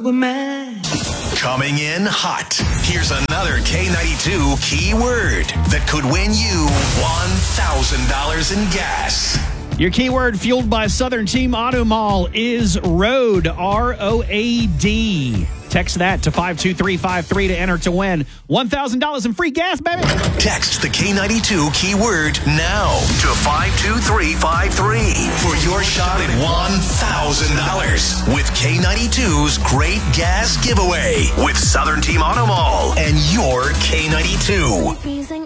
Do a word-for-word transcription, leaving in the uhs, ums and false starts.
Superman. Coming in hot. Here's another K ninety-two keyword that could win you one thousand dollars in gas. Your keyword fueled by Southern Team Auto Mall is road, R O A D. Text that to five two three five three to enter to win one thousand dollars in free gas, baby. Text the K ninety-two keyword now to five two three five three for your shot at one thousand dollars with K ninety-two's Great Gas Giveaway with Southern Team Auto Mall and your K ninety-two.